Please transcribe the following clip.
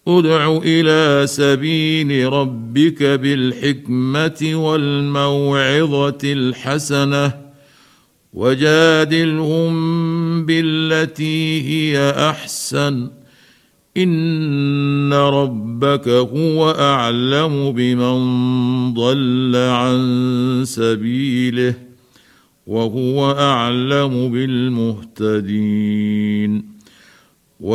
ادع الى سبيل ربك بالحكمه والموعظه الحسنه وجادلهم بالتي هي احسن ان ربك هو اعلم بمن ضل عن سبيله وهو اعلم بالمهتدين.